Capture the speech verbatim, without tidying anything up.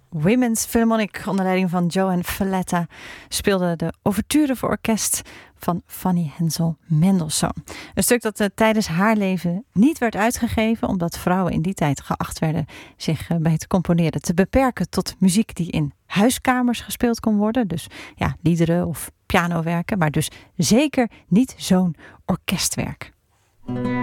Women's Philharmonic onder leiding van Joan Falletta speelde de ouverture voor orkest van Fanny Hensel Mendelssohn. Een stuk dat uh, tijdens haar leven niet werd uitgegeven, omdat vrouwen in die tijd geacht werden zich uh, bij het componeren te beperken tot muziek die in huiskamers gespeeld kon worden. Dus ja, liederen of pianowerken, maar dus zeker niet zo'n orkestwerk.